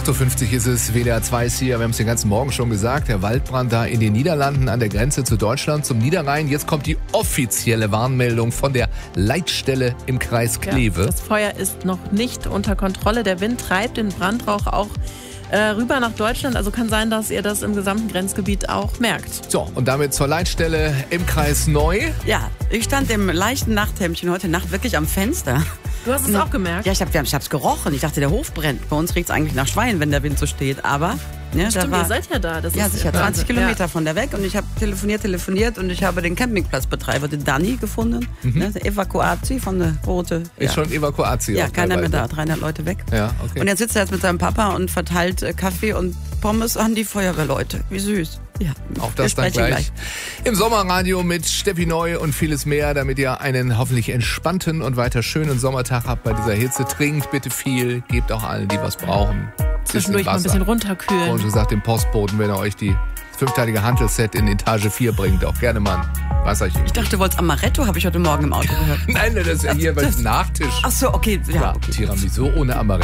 8.50 Uhr ist es, WDR 2 ist hier. Wir haben es den ganzen Morgen schon gesagt. Der Waldbrand da in den Niederlanden an der Grenze zu Deutschland, zum Niederrhein. Jetzt kommt die offizielle Warnmeldung von der Leitstelle im Kreis Kleve. Ja, das Feuer ist noch nicht unter Kontrolle. Der Wind treibt den Brandrauch auch rüber nach Deutschland. Also kann sein, dass ihr das im gesamten Grenzgebiet auch merkt. So, und damit zur Leitstelle im Kreis Neu. Ja, ich stand im leichten Nachthemdchen heute Nacht wirklich am Fenster. Du hast es auch gemerkt? Ja, ich hab's gerochen. Ich dachte, der Hof brennt. Bei uns riecht es eigentlich nach Schwein, wenn der Wind so steht. Aber ne, stimmt, ihr seid ja da. Das ja, ist sicher, 20 Wahnsinn. Kilometer von der weg. Und ich habe telefoniert und ich habe den Campingplatzbetreiber, den Danny, gefunden. Ne, die Evakuatie von der Rote. Ist schon Evakuatie. Ja, keiner mehr da, 300 Leute weg. Ja, okay. Und jetzt sitzt er jetzt mit seinem Papa und verteilt Kaffee und Pommes an die Feuerwehrleute. Wie süß. Ja, auch das dann gleich. Im Sommerradio mit Steffi Neu und vieles mehr, damit ihr einen hoffentlich entspannten und weiter schönen Sommertag habt bei dieser Hitze. Trinkt bitte viel, gebt auch allen, die was brauchen. Zwischendurch mal ein bisschen runterkühlen. Und so sagt dem Postboten, wenn er euch die 5-teilige Hantelset in Etage 4 bringt, auch gerne mal ein Wasserchen. Ich dachte, du wolltest Amaretto, habe ich heute Morgen im Auto gehört. Nein, das ist ja hier beim Nachtisch. Ach so, okay. Ja, okay. Tiramisu ohne Amaretto.